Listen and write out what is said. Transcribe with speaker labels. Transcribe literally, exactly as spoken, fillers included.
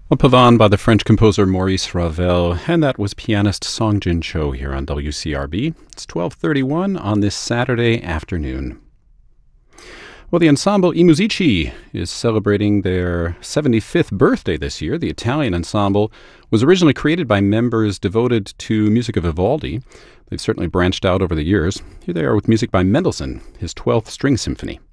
Speaker 1: A Pavane by the French composer Maurice Ravel, and that was pianist Song Jin Cho here on W C R B. It's twelve thirty-one on this Saturday afternoon. Well, the Ensemble I Musici is celebrating their seventy-fifth birthday this year. The Italian ensemble was originally created by members devoted to music of Vivaldi. They've certainly branched out over the years. Here they are with music by Mendelssohn, his twelfth String Symphony.